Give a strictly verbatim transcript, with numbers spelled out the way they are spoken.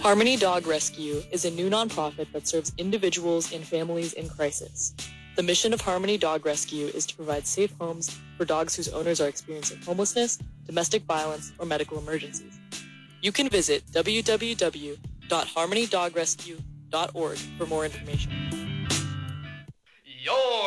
Harmony Dog Rescue is a new nonprofit that serves individuals and families in crisis. The mission of Harmony Dog Rescue is to provide safe homes for dogs whose owners are experiencing homelessness, domestic violence, or medical emergencies. You can visit w w w dot harmony dog rescue dot org for more information. You're